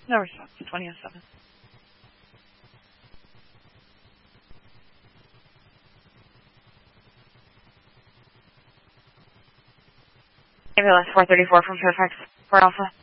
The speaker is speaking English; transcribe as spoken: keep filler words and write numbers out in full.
No response. twenty oh seven. Ambulance four thirty-four from Fairfax. four Alpha.